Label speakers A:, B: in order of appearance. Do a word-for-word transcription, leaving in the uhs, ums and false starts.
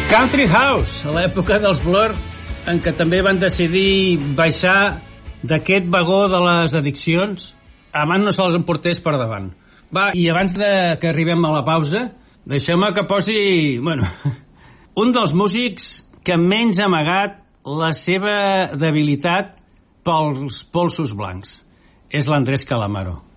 A: Country House, a l'època dels Blur, en què també van decidir baixar d'aquest vagó de les addiccions abans no se'ls emportés per davant. Va, i abans de que arribem a la pausa, deixeu-me que posi, bueno, un dels músics que menys ha amagat la seva debilitat pels polsos blancs. És l'Andrés Calamaro.